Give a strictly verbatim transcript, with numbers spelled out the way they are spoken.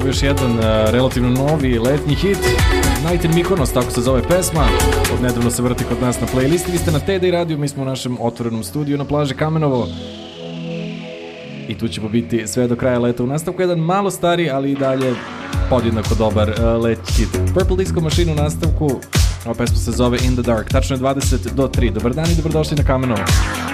Evo još jedan uh, relativno novi letnji hit, Night in Mykonos, tako se zove pesma. Od nedavno se vrti kod nas na playlisti. Vi ste na T D radiju, mi smo u našem otvorenom studiju na plaži Kamenovo. I tu ćemo biti sve do kraja leta. U nastavku jedan malo stari, ali i dalje podjednako dobar uh, letnji hit. Purple Disco Machine u nastavku. Ova pesma se zove In the Dark. Tačno je dvadeset do tri. Dobar dan i dobrodošli na Kamenovo.